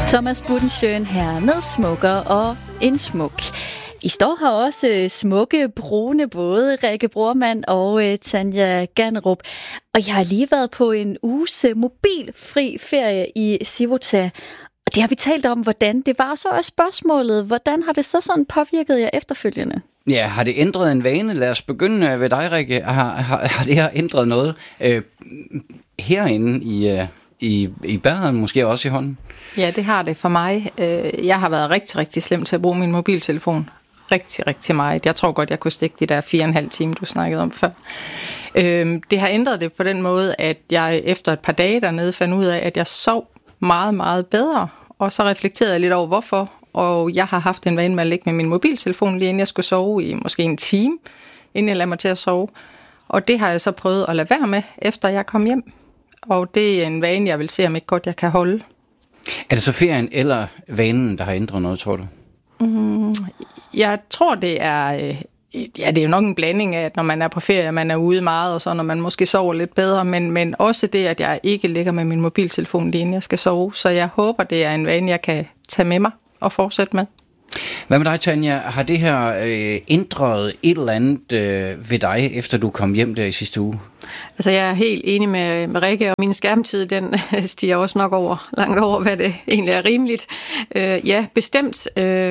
Thomas Budensjøen her med Smukker og en smuk. I står her også smukke, brune både, Rikke Brormand og Tanja Ganderup. Og jeg har lige været på en uges mobilfri ferie i Civota. Og det har vi talt om, hvordan det var. Så er spørgsmålet, hvordan har det så sådan påvirket jer efterfølgende? Ja, har det ændret en vane? Lad os begynde ved dig, Rikke. Har det her ændret noget herinde i bæret, måske også i hånden? Ja, det har det for mig. Jeg har været rigtig, rigtig slem til at bruge min mobiltelefon. Rigtig, rigtig meget. Jeg tror godt, jeg kunne stikke de der 4,5 timer, du snakkede om før. Det har ændret det på den måde, at jeg efter et par dage dernede fandt ud af, at jeg sov meget, meget bedre. Og så reflekterede jeg lidt over, hvorfor. Og jeg har haft en vane med at ligge med min mobiltelefon, lige inden jeg skulle sove i måske en time, inden jeg lader mig til at sove. Og det har jeg så prøvet at lade være med, efter jeg kom hjem. Og det er en vane, jeg vil se, om ikke godt jeg kan holde. Er det så ferien eller vanen, der har ændret noget, tror du? Jeg tror, det er... Ja, det er jo nok en blanding af, at når man er på ferie, man er ude meget, og så når man måske sover lidt bedre, men også det, at jeg ikke ligger med min mobiltelefon lige inden jeg skal sove. Så jeg håber, det er en vane, jeg kan tage med mig og fortsætte med. Hvad med dig, Tanja? Har det her ændret et eller andet ved dig, efter du kom hjem der i sidste uge? Altså, jeg er helt enig med Rikke, og min skærmtid, den stiger også nok langt over, hvad det egentlig er rimeligt. Ja, bestemt.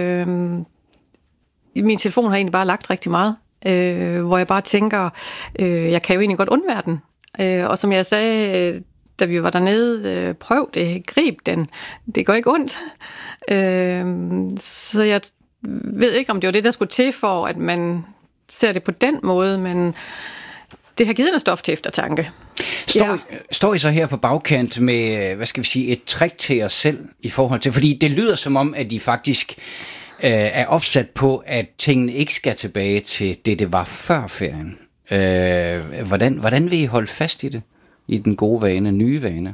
Min telefon har egentlig bare lagt rigtig meget, hvor jeg bare tænker, jeg kan jo egentlig godt undvære den. Og som jeg sagde, da vi var dernede, prøv det, grib den. Det går ikke ondt. Så jeg ved ikke, om det var det, der skulle til for, at man ser det på den måde, men det har givet noget stof til eftertanke. Står I så her på bagkant med, hvad skal vi sige, et trick til jer selv i forhold til, fordi det lyder som om, at I faktisk er opsat på, at tingene ikke skal tilbage til det var før ferien. Hvordan vil I holde fast i det? I den gode vane, nye vane?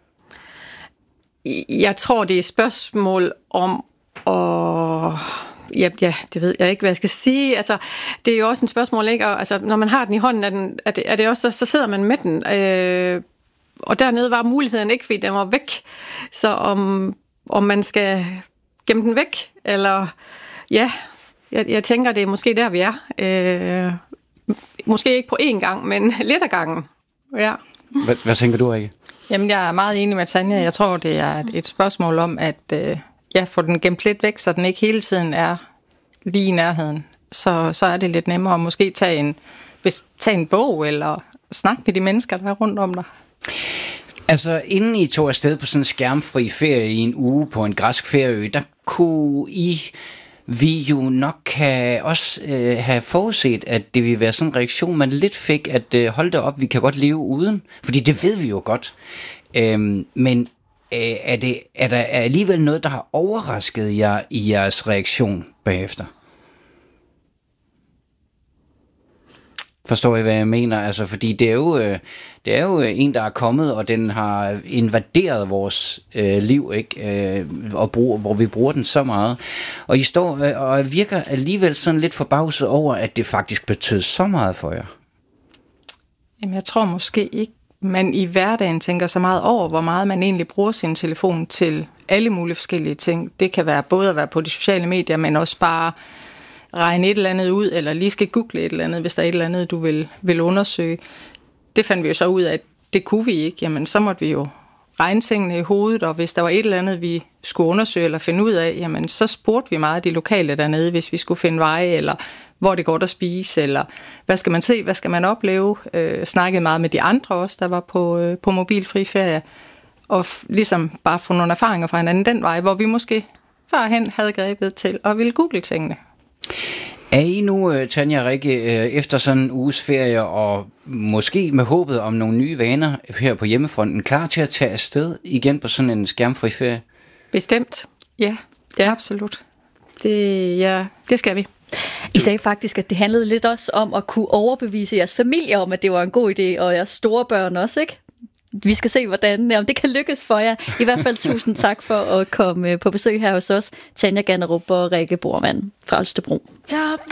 Jeg tror, det er et spørgsmål om at... Ja, det ved jeg ikke, hvad jeg skal sige. Altså, det er jo også et spørgsmål, ikke? Og, altså, når man har den i hånden, er det også, så sidder man med den. Og dernede var muligheden ikke, fordi den var væk. Så om man skal gemme den væk, eller... Ja, jeg tænker, det er måske der, vi er. Måske ikke på én gang, men lidt ad gangen. Ja. Hvad tænker du, Rikke? Jamen, jeg er meget enig med Tanja. Jeg tror, det er et spørgsmål om, at få den gemt lidt væk, så den ikke hele tiden er lige i nærheden. Så er det lidt nemmere at måske tage en bog, eller snakke med de mennesker, der er rundt om dig. Altså, inden I tog afsted på sådan en skærmfri ferie i en uge på en græsk ferieø, der kunne vi jo nok have forudset, at det ville være sådan en reaktion, man lidt fik, at hold da op, vi kan godt leve uden. Fordi det ved vi jo godt. Men er der alligevel noget, der har overrasket jer i jeres reaktion bagefter? Forstår I, hvad jeg mener? Altså, fordi det er jo en, der er kommet, og den har invaderet vores liv, ikke? Hvor vi bruger den så meget. Og I står og virker alligevel sådan lidt forbavset over, at det faktisk betød så meget for jer. Jamen, jeg tror måske ikke, man i hverdagen tænker så meget over, hvor meget man egentlig bruger sin telefon til alle mulige forskellige ting. Det kan være både at være på de sociale medier, men også bare regne et eller andet ud, eller lige skal google et eller andet, hvis der er et eller andet, du vil undersøge. Det fandt vi jo så ud af, at det kunne vi ikke. Jamen, så måtte vi jo regne tingene i hovedet, og hvis der var et eller andet, vi skulle undersøge eller finde ud af, jamen, så spurgte vi meget de lokale dernede, hvis vi skulle finde veje, eller hvor det går at spise, eller hvad skal man se, hvad skal man opleve. Snakkede meget med de andre også, der var på mobilfri ferie, og ligesom bare få nogle erfaringer fra hinanden den vej, hvor vi måske førhen havde grebet til og ville google tingene. Er I nu, Tanja og Rikke, efter sådan en uges ferie, og måske med håbet om nogle nye vaner her på hjemmefronten, klar til at tage afsted igen på sådan en skærmfri ferie? Bestemt. Ja, absolut. Det skal vi. I sagde faktisk, at det handlede lidt også om at kunne overbevise jeres familie om, at det var en god idé, og jeres store børn også, ikke? Vi skal se, om det kan lykkes for jer. I hvert fald tusind tak for at komme på besøg her hos os. Tanja Ganderup og Rikke Brormand fra Holstebro.